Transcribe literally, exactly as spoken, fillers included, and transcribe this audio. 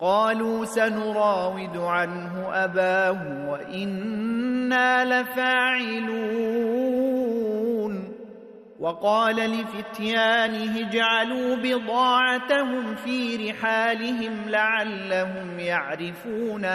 قالوا سنراود عنه أباه وإنا لفاعلون وقال لفتيانه اجعلوا بضاعتهم في رحالهم لعلهم يعرفون